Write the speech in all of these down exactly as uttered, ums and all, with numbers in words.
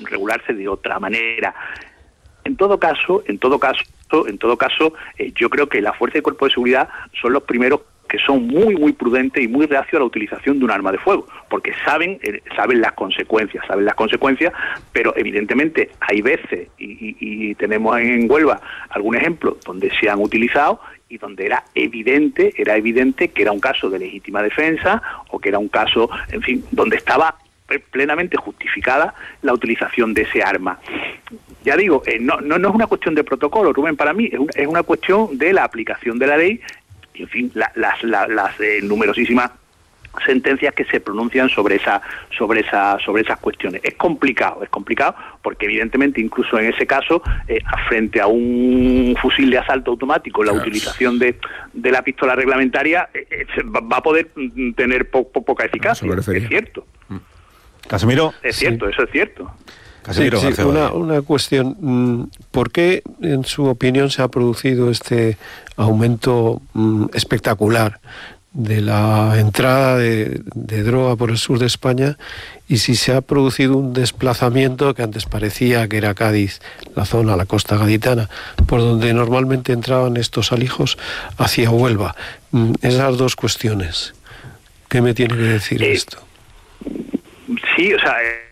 regularse de otra manera. En todo caso, en todo caso, en todo caso, eh, yo creo que la fuerza y cuerpo de seguridad son los primeros que son muy, muy prudentes y muy reacios a la utilización de un arma de fuego, porque saben eh, saben las consecuencias, saben las consecuencias, pero evidentemente hay veces, y, y, y tenemos en Huelva algún ejemplo donde se han utilizado y donde era evidente, era evidente que era un caso de legítima defensa o que era un caso, en fin, donde estaba plenamente justificada la utilización de ese arma. Ya digo, eh, no, no, no es una cuestión de protocolo, Rubén, para mí es una, es una cuestión de la aplicación de la ley y, en fin, la, las, la, las eh, numerosísimas sentencias que se pronuncian sobre esa sobre esa sobre esas cuestiones. Es complicado, es complicado porque evidentemente incluso en ese caso eh, frente a un fusil de asalto automático, la claro. utilización de, de la pistola reglamentaria eh, eh, va a poder tener po, po, poca eficacia, es cierto. Casimiro. Es cierto, sí. Eso es cierto. Casimiro, sí, sí, una, una cuestión. ¿Por qué, en su opinión, se ha producido este aumento mm, espectacular de la entrada de, de droga por el sur de España, y si se ha producido un desplazamiento que antes parecía que era Cádiz, la zona, la costa gaditana, por donde normalmente entraban estos alijos, hacia Huelva? Esas dos cuestiones, ¿qué me tiene que decir eh, esto? Sí, o sea... Eh...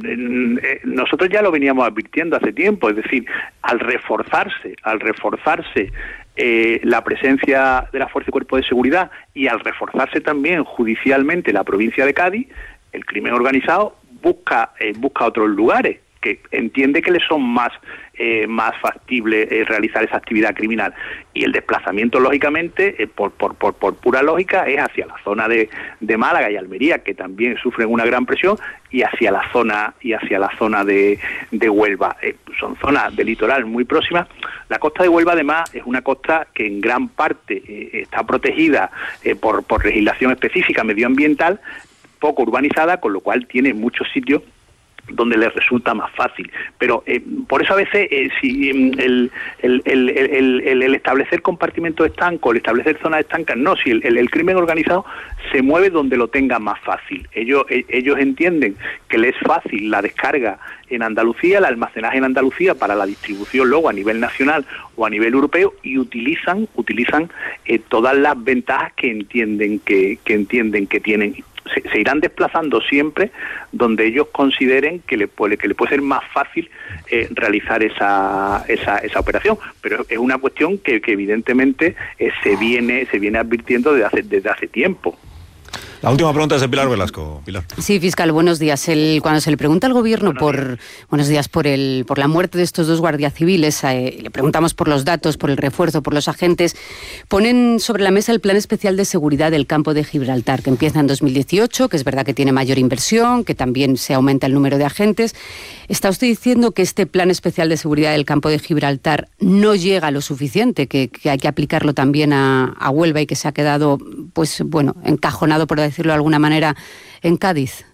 nosotros ya lo veníamos advirtiendo hace tiempo, es decir, al reforzarse, al reforzarse eh, la presencia de la Fuerza y Cuerpo de Seguridad y al reforzarse también judicialmente la provincia de Cádiz, el crimen organizado busca eh, busca otros lugares que entiende que le son más eh, más factible eh, realizar esa actividad criminal, y el desplazamiento lógicamente eh, por, por, por, por pura lógica es hacia la zona de, de Málaga y Almería, que también sufren una gran presión, y hacia la zona y hacia la zona de, de Huelva. Eh, son zonas de litoral muy próximas. La costa de Huelva además es una costa que en gran parte eh, está protegida eh, por, por legislación específica medioambiental, poco urbanizada, con lo cual tiene muchos sitios donde les resulta más fácil. Pero eh, por eso a veces eh, si el, el, el, el, el, el establecer compartimentos estancos, el establecer zonas estancas, no, si el, el, el crimen organizado se mueve donde lo tenga más fácil. Ellos, ellos entienden que les es fácil la descarga en Andalucía, el almacenaje en Andalucía para la distribución luego a nivel nacional o a nivel europeo, y utilizan utilizan eh, todas las ventajas que entienden que, que entienden que tienen. Se, se irán desplazando siempre donde ellos consideren que le puede que le puede ser más fácil eh, realizar esa, esa esa operación, pero es una cuestión que, que evidentemente eh, se viene se viene advirtiendo desde hace desde hace tiempo. La última pregunta es de Pilar Velasco. Pilar. Sí, fiscal, buenos días. El, cuando se le pregunta al Gobierno buenos por días. buenos días por el por la muerte de estos dos guardias civiles, eh, le preguntamos por los datos, por el refuerzo, por los agentes, ponen sobre la mesa el Plan Especial de Seguridad del Campo de Gibraltar, que empieza en dos mil dieciocho, que es verdad que tiene mayor inversión, que también se aumenta el número de agentes. ¿Está usted diciendo que este Plan Especial de Seguridad del Campo de Gibraltar no llega lo suficiente, que, que hay que aplicarlo también a, a Huelva y que se ha quedado, pues bueno, encajonado, por decirlo de alguna manera, en Cádiz?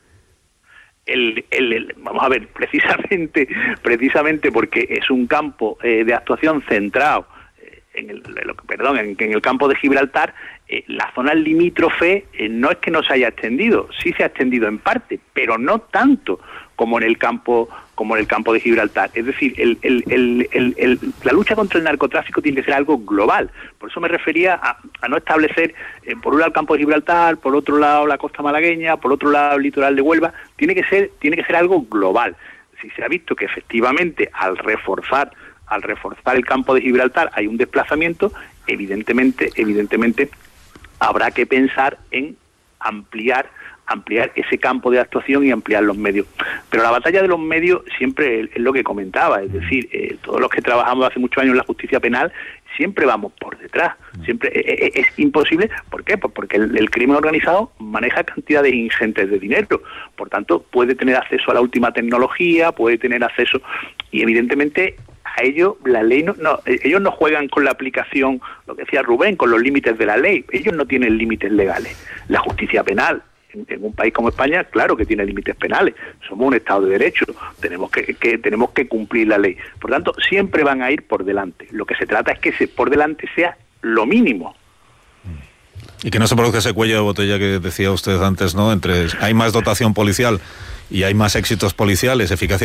El, el, el, vamos a ver, precisamente precisamente porque es un campo eh, de actuación centrado eh, en el lo, perdón en, en el campo de Gibraltar, eh, la zona limítrofe eh, no es que no se haya extendido, sí se ha extendido en parte, pero no tanto como en el campo como en el campo de Gibraltar. Es decir, el, el, el, el, el, la lucha contra el narcotráfico tiene que ser algo global. Por eso me refería a, a no establecer, eh, por un lado el campo de Gibraltar, por otro lado la costa malagueña, por otro lado el litoral de Huelva. Tiene que ser, tiene que ser algo global. Si se ha visto que efectivamente al reforzar, al reforzar el campo de Gibraltar hay un desplazamiento, evidentemente, evidentemente habrá que pensar en ampliar ampliar ese campo de actuación y ampliar los medios. Pero la batalla de los medios siempre es lo que comentaba, es decir, eh, todos los que trabajamos hace muchos años en la justicia penal siempre vamos por detrás, siempre eh, es imposible. ¿Por qué? Pues porque el, el crimen organizado maneja cantidades ingentes de dinero, por tanto puede tener acceso a la última tecnología, puede tener acceso, y evidentemente a ellos la ley no, no, ellos no juegan con la aplicación, lo que decía Rubén, con los límites de la ley, ellos no tienen límites legales. La justicia penal en un país como España, claro que tiene límites penales, somos un Estado de Derecho, tenemos que, que tenemos que cumplir la ley, por tanto siempre van a ir por delante. Lo que se trata es que ese por delante sea lo mínimo. Y que no se produzca ese cuello de botella que decía usted antes, ¿no? Entre hay más dotación policial y hay más éxitos policiales, eficacia